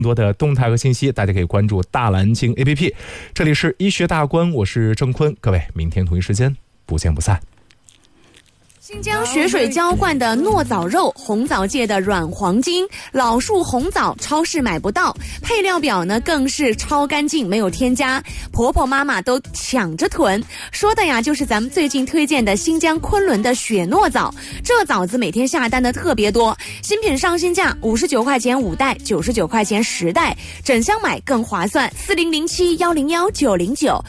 多的动态和信息，大家可以关注大蓝鲸 APP。 这里是医学大观，我是郑坤，各位明天同一时间不见不散。 新疆雪水浇灌的糯枣肉，红枣界的软黄金，老树红枣超市买不到，配料表呢更是超干净，没有添加，婆婆妈妈都抢着囤。说的呀就是咱们最近推荐的新疆昆仑的雪糯枣，这枣子每天下单的特别多，新品上新价59块钱5袋，99块钱10袋，整箱买更划算。4007101909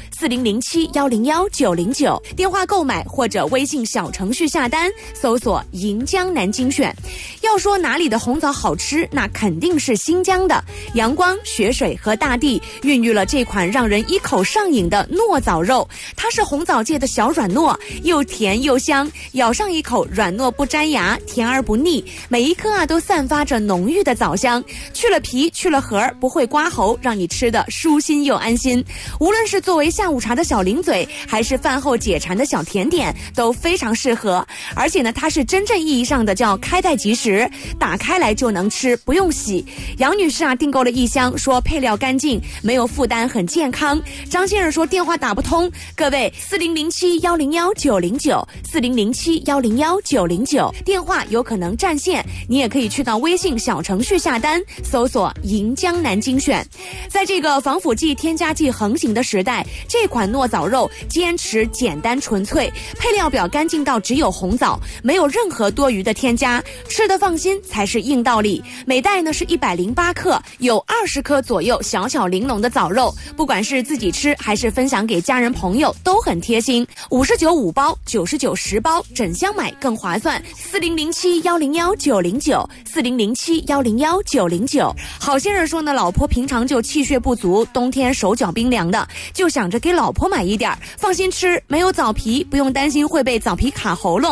4007101909，电话购买或者微信小程序下单，搜索银江南精选。要说哪里的红枣好吃，那肯定是新疆的。阳光、雪水和大地孕育了这款让人一口上瘾的糯枣肉，它是红枣界的小软糯，又甜又香，咬上一口软糯不粘牙，甜而不腻，每一颗都散发着浓郁的枣香，去了皮去了核，不会刮喉，让你吃的舒心又安心。无论是作为下午茶的小零嘴，还是饭后解馋的小甜点，都非常适合。而且呢，它是真正意义上的叫开袋即食，打开来就能吃，不用洗。杨女士订购了1箱，说配料干净，没有负担，很健康。张先生说电话打不通，各位4007101909 4007101909，电话有可能占线，你也可以去到微信小程序下单，搜索银江南精选。在这个防腐剂、添加剂横行的时代，这款糯枣肉坚持简单纯粹，配料表干净到只有红枣，没有任何多余的添加，吃得放心才是硬道理。每袋呢是108克，有20颗左右小巧玲珑的枣肉，不管是自己吃还是分享给家人朋友都很贴心。59 5包，99 10包，整箱买更划算。4007101909 4007101909。好些人说呢，老婆平常就气血不足，冬天手脚冰凉的，就想着给老婆买一点，放心吃，没有枣皮，不用担心会被枣皮卡喉咙。